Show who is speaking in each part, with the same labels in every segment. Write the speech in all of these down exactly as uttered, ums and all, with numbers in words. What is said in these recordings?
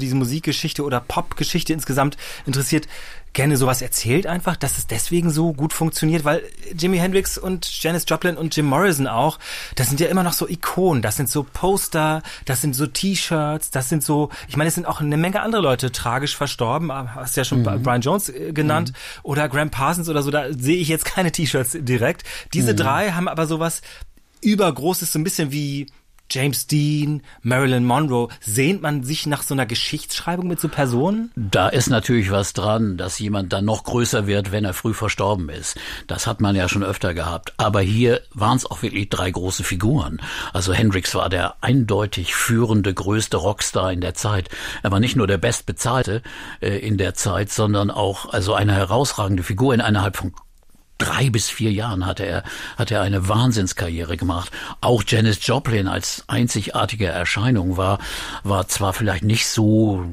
Speaker 1: diese Musikgeschichte oder Popgeschichte insgesamt interessiert, gerne sowas erzählt einfach, dass es deswegen so gut funktioniert, weil Jimi Hendrix und Janis Joplin und Jim Morrison auch, das sind ja immer noch so Ikonen, das sind so Poster, das sind so T-Shirts, das sind so, ich meine, es sind auch eine Menge andere Leute tragisch verstorben, hast ja schon mhm. Brian Jones genannt mhm. oder Graham Parsons oder so, da sehe ich jetzt keine T-Shirts direkt. Diese mhm. drei haben aber sowas Übergroßes, so ein bisschen wie James Dean, Marilyn Monroe. Sehnt man sich nach so einer Geschichtsschreibung mit so Personen?
Speaker 2: Da ist natürlich was dran, dass jemand dann noch größer wird, wenn er früh verstorben ist. Das hat man ja schon öfter gehabt. Aber hier waren es auch wirklich drei große Figuren. Also Hendrix war der eindeutig führende, größte Rockstar in der Zeit. Er war nicht nur der bestbezahlte äh, in der Zeit, sondern auch also eine herausragende Figur in innerhalb von Drei bis vier Jahren hatte er, hat er eine Wahnsinnskarriere gemacht. Auch Janis Joplin als einzigartige Erscheinung war, war zwar vielleicht nicht so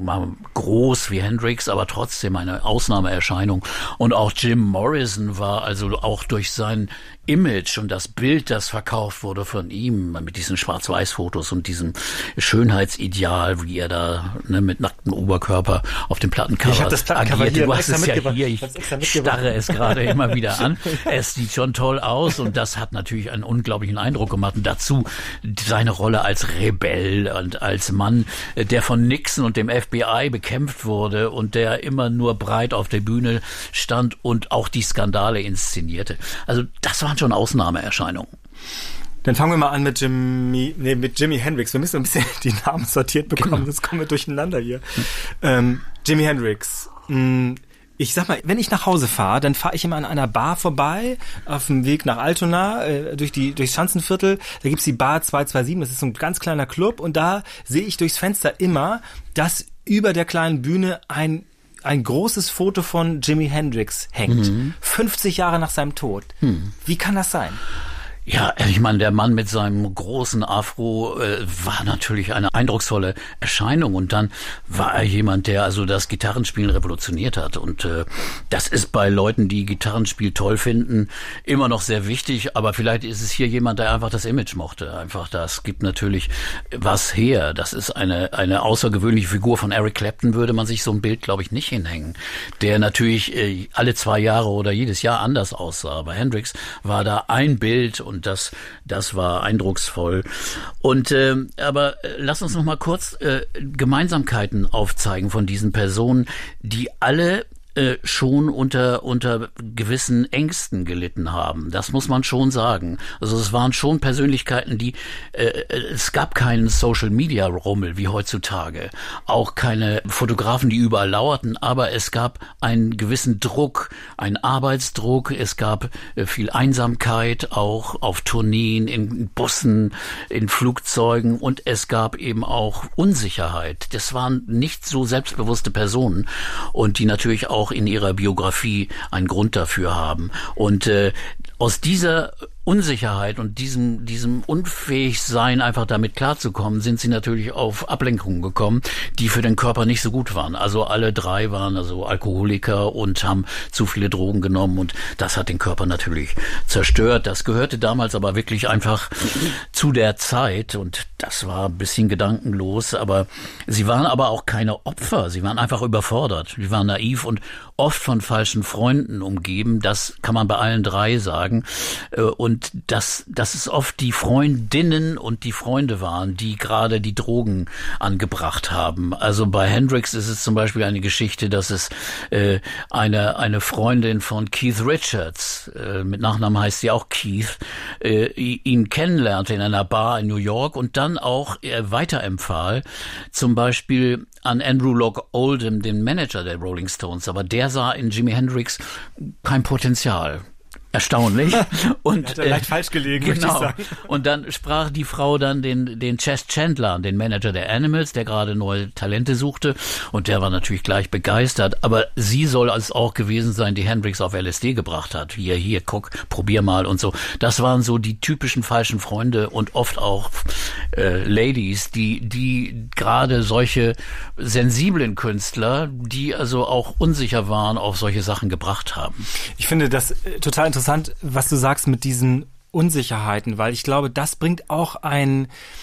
Speaker 2: groß wie Hendrix, aber trotzdem eine Ausnahmeerscheinung. Und auch Jim Morrison war also auch durch sein Image und das Bild, das verkauft wurde von ihm mit diesen Schwarz-Weiß-Fotos und diesem Schönheitsideal, wie er da ne, mit nacktem Oberkörper auf dem Plattencover
Speaker 1: ich hab das Plattencover
Speaker 2: agierte.
Speaker 1: Hier,
Speaker 2: du hast es ja hier, ich
Speaker 1: ich
Speaker 2: starre es gerade immer wieder an. Es sieht schon toll aus und das hat natürlich einen unglaublichen Eindruck gemacht. Und dazu seine Rolle als Rebell und als Mann, der von Nixon und dem F B I bekämpft wurde und der immer nur breit auf der Bühne stand und auch die Skandale inszenierte. Also das waren schon Ausnahmeerscheinungen.
Speaker 1: Dann fangen wir mal an mit Jimmy, nee, mit Jimi Hendrix. Wir müssen ein bisschen die Namen sortiert bekommen, genau. Sonst kommen wir durcheinander hier. Ähm, Jimi Hendrix. Mh, Ich sag mal, wenn ich nach Hause fahre, dann fahre ich immer an einer Bar vorbei, auf dem Weg nach Altona, äh, durch die durchs Schanzenviertel. Da gibt's die Bar zwei zwei sieben, das ist so ein ganz kleiner Club. Und da sehe ich durchs Fenster immer, dass über der kleinen Bühne ein ein großes Foto von Jimi Hendrix hängt. Mhm. fünfzig Jahre nach seinem Tod. Mhm. Wie kann das sein?
Speaker 2: Ja, ich meine, der Mann mit seinem großen Afro äh, war natürlich eine eindrucksvolle Erscheinung und dann war er jemand, der also das Gitarrenspielen revolutioniert hat und äh, das ist bei Leuten, die Gitarrenspiel toll finden, immer noch sehr wichtig, aber vielleicht ist es hier jemand, der einfach das Image mochte, einfach das gibt natürlich was her, das ist eine eine außergewöhnliche Figur. Von Eric Clapton würde man sich so ein Bild, glaube ich, nicht hinhängen, der natürlich äh, alle zwei Jahre oder jedes Jahr anders aussah. Bei Hendrix war da ein Bild und Und das, das war eindrucksvoll. Und äh, aber äh, lass uns noch mal kurz äh, Gemeinsamkeiten aufzeigen von diesen Personen, die alle äh, schon unter unter gewissen Ängsten gelitten haben. Das muss man schon sagen. Also es waren schon Persönlichkeiten, die äh, es gab keinen Social Media Rummel wie heutzutage, auch keine Fotografen, die überall lauerten, aber es gab einen gewissen Druck, einen Arbeitsdruck, es gab äh, viel Einsamkeit auch auf Tourneen, in Bussen, in Flugzeugen und es gab eben auch Unsicherheit. Das waren nicht so selbstbewusste Personen und die natürlich auch auch in ihrer Biografie einen Grund dafür haben. Und äh, aus dieser Unsicherheit und diesem diesem Unfähigsein, einfach damit klarzukommen, sind sie natürlich auf Ablenkungen gekommen, die für den Körper nicht so gut waren. Also alle drei waren also Alkoholiker und haben zu viele Drogen genommen und das hat den Körper natürlich zerstört. Das gehörte damals aber wirklich einfach zu der Zeit und das war ein bisschen gedankenlos, aber sie waren aber auch keine Opfer, sie waren einfach überfordert. Sie waren naiv und oft von falschen Freunden umgeben, das kann man bei allen drei sagen. Und Und dass, dass es oft die Freundinnen und die Freunde waren, die gerade die Drogen angebracht haben. Also bei Hendrix ist es zum Beispiel eine Geschichte, dass es äh, eine eine Freundin von Keith Richards, äh, mit Nachnamen heißt sie auch Keith, äh, ihn kennenlernte in einer Bar in New York und dann auch äh, weiterempfahl, zum Beispiel an Andrew Loog Oldham, den Manager der Rolling Stones. Aber der sah in Jimi Hendrix kein Potenzial. Erstaunlich. Und
Speaker 1: hat er leicht äh, falsch gelegen,
Speaker 2: genau.
Speaker 1: Muss ich sagen.
Speaker 2: Und dann sprach die Frau dann den den Chess Chandler, den Manager der Animals, der gerade neue Talente suchte. Und der war natürlich gleich begeistert. Aber sie soll es auch gewesen sein, die Hendrix auf L S D gebracht hat. Hier, hier, guck, probier mal und so. Das waren so die typischen falschen Freunde und oft auch äh, Ladies, die die gerade solche sensiblen Künstler, die also auch unsicher waren, auf solche Sachen gebracht haben.
Speaker 1: Ich finde das äh, total interessant. Interessant, was du sagst mit diesen Unsicherheiten, weil ich glaube, das bringt auch ein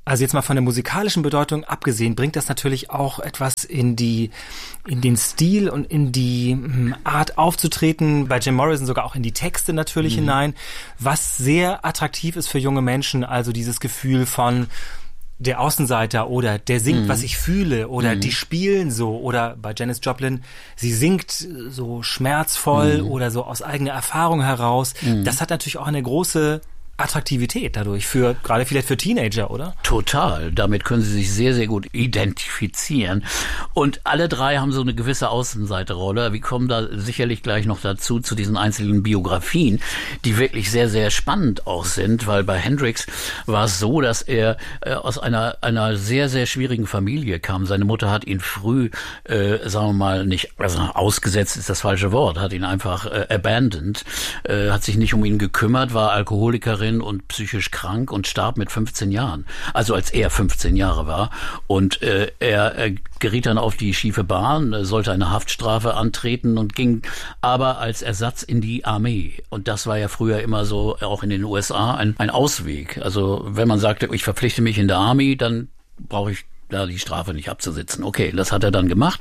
Speaker 1: Also jetzt mal von der musikalischen Bedeutung abgesehen, bringt das natürlich auch etwas in die, in den Stil und in die hm, Art aufzutreten, bei Jim Morrison sogar auch in die Texte natürlich mhm. hinein, was sehr attraktiv ist für junge Menschen, also dieses Gefühl von der Außenseiter oder der singt, mhm. was ich fühle oder mhm. die spielen so oder bei Janis Joplin, sie singt so schmerzvoll mhm. oder so aus eigener Erfahrung heraus. Mhm. Das hat natürlich auch eine große Attraktivität dadurch, für gerade vielleicht für Teenager, oder?
Speaker 2: Total. Damit können sie sich sehr, sehr gut identifizieren. Und alle drei haben so eine gewisse Außenseiterrolle. Wir kommen da sicherlich gleich noch dazu, zu diesen einzelnen Biografien, die wirklich sehr, sehr spannend auch sind, weil bei Hendrix war es so, dass er äh, aus einer einer sehr, sehr schwierigen Familie kam. Seine Mutter hat ihn früh, äh, sagen wir mal, nicht, also ausgesetzt ist das falsche Wort, hat ihn einfach äh, abandoned, äh, hat sich nicht um ihn gekümmert, war Alkoholikerin und psychisch krank und starb mit fünfzehn Jahren. Also als er fünfzehn Jahre war. Und äh, er, er geriet dann auf die schiefe Bahn, sollte eine Haftstrafe antreten und ging aber als Ersatz in die Armee. Und das war ja früher immer so, auch in den U S A, ein, ein Ausweg. Also wenn man sagte, ich verpflichte mich in der Armee, dann brauche ich da die Strafe nicht abzusitzen. Okay, das hat er dann gemacht.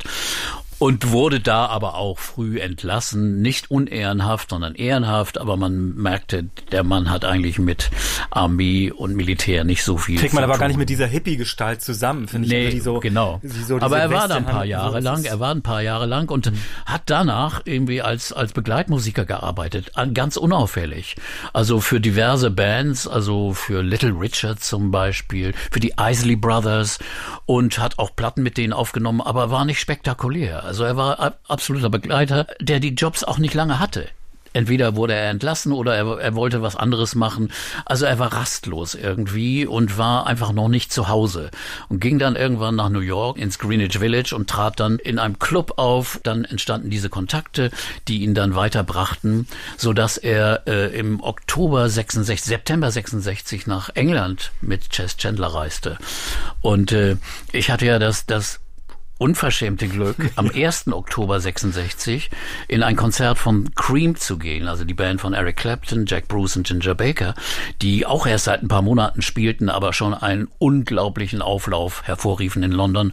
Speaker 2: Und wurde da aber auch früh entlassen, nicht unehrenhaft, sondern ehrenhaft, aber man merkte, der Mann hat eigentlich mit Armee und Militär nicht so viel
Speaker 1: Kriegt man
Speaker 2: zu
Speaker 1: aber
Speaker 2: tun.
Speaker 1: gar nicht mit dieser Hippie-Gestalt zusammen, finde
Speaker 2: nee,
Speaker 1: ich. Die so,
Speaker 2: genau.
Speaker 1: Die so
Speaker 2: aber er war da ein paar
Speaker 1: Western-
Speaker 2: Jahre
Speaker 1: so,
Speaker 2: lang, er war ein paar Jahre lang und mhm. hat danach irgendwie als als Begleitmusiker gearbeitet, ganz unauffällig. Also für diverse Bands, also für Little Richard zum Beispiel, für die Isley Brothers und hat auch Platten mit denen aufgenommen, aber war nicht spektakulär. Also er war absoluter Begleiter, der die Jobs auch nicht lange hatte. Entweder wurde er entlassen oder er, er wollte was anderes machen. Also er war rastlos irgendwie und war einfach noch nicht zu Hause. Und ging dann irgendwann nach New York ins Greenwich Village und trat dann in einem Club auf. Dann entstanden diese Kontakte, die ihn dann weiterbrachten, sodass er äh, im Oktober sechsundsechzig, September sechsundsechzig nach England mit Chess Chandler reiste. Und äh, ich hatte ja das, das unverschämte Glück, am ersten Oktober sechsundsechzig in ein Konzert von Cream zu gehen, also die Band von Eric Clapton, Jack Bruce und Ginger Baker, die auch erst seit ein paar Monaten spielten, aber schon einen unglaublichen Auflauf hervorriefen in London.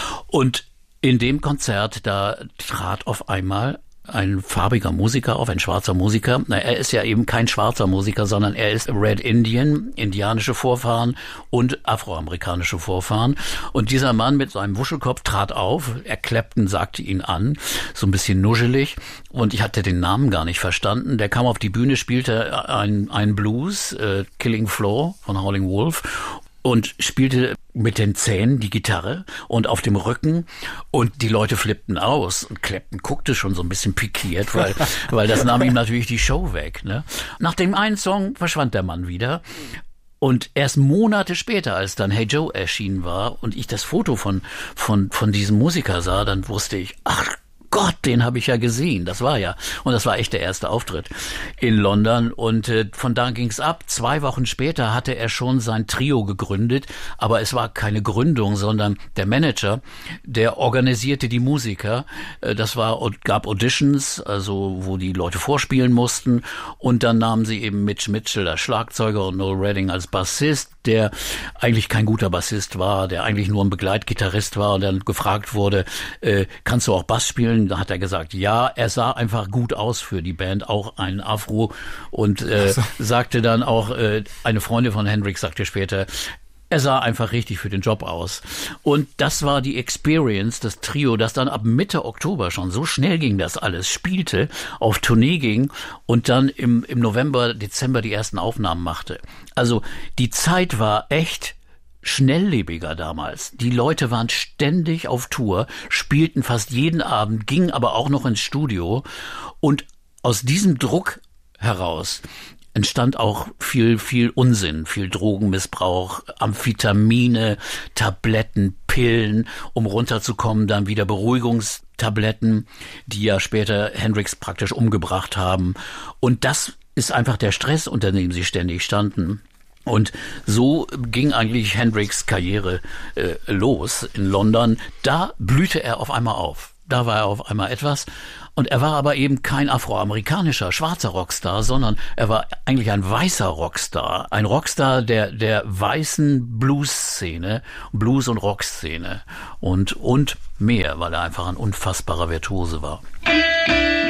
Speaker 2: Und in dem Konzert, da trat auf einmal ein farbiger Musiker auf, ein schwarzer Musiker. Na, er ist ja eben kein schwarzer Musiker, sondern er ist Red Indian, indianische Vorfahren und afroamerikanische Vorfahren. Und dieser Mann mit seinem Wuschelkopf trat auf. Er Clapton sagte ihn an, so ein bisschen nuschelig. Und ich hatte den Namen gar nicht verstanden. Der kam auf die Bühne, spielte ein, ein Blues, äh, Killing Floor von Howlin' Wolf. Und spielte mit den Zähnen die Gitarre und auf dem Rücken und die Leute flippten aus und Clapton guckte schon so ein bisschen pikiert, weil weil das nahm ihm natürlich die Show weg. Ne? Nach dem einen Song verschwand der Mann wieder und erst Monate später, als dann Hey Joe erschienen war und ich das Foto von von von diesem Musiker sah, dann wusste ich, ach Gott, den habe ich ja gesehen. Das war ja. Und das war echt der erste Auftritt in London. Und äh, von da ging's ab. Zwei Wochen später hatte er schon sein Trio gegründet. Aber es war keine Gründung, sondern der Manager, der organisierte die Musiker. Äh, das war, gab Auditions, also wo die Leute vorspielen mussten. Und dann nahmen sie eben Mitch Mitchell als Schlagzeuger und Noel Redding als Bassist, der eigentlich kein guter Bassist war, der eigentlich nur ein Begleitgitarrist war und dann gefragt wurde, äh, kannst du auch Bass spielen? Da hat er gesagt, ja, er sah einfach gut aus für die Band, auch ein Afro und äh, so. sagte dann auch, äh, eine Freundin von Hendrix sagte später, er sah einfach richtig für den Job aus. Und das war die Experience, das Trio, das dann ab Mitte Oktober schon, so schnell ging das alles, spielte, auf Tournee ging und dann im, im November, Dezember die ersten Aufnahmen machte. Also die Zeit war echt schnelllebiger damals. Die Leute waren ständig auf Tour, spielten fast jeden Abend, gingen aber auch noch ins Studio. Und aus diesem Druck heraus entstand auch viel, viel Unsinn, viel Drogenmissbrauch, Amphetamine, Tabletten, Pillen, um runterzukommen, dann wieder Beruhigungstabletten, die ja später Hendrix praktisch umgebracht haben. Und das ist einfach der Stress, unter dem sie ständig standen. Und so ging eigentlich Hendrix' Karriere äh, los in London. Da blühte er auf einmal auf. da war er auf einmal etwas. Und er war aber eben kein afroamerikanischer, schwarzer Rockstar, sondern er war eigentlich ein weißer Rockstar. Ein Rockstar der, der weißen Blues-Szene, Blues- und Rock-Szene. Und, und mehr, weil er einfach ein unfassbarer Virtuose war.